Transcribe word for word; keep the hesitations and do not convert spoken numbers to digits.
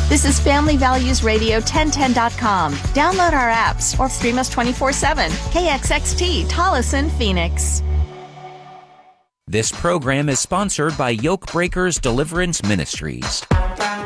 This is Family Values Radio ten ten dot com. Download our apps or stream us twenty-four seven. K X X T, Tolleson, Phoenix. This program is sponsored by Yoke Breakers Deliverance Ministries.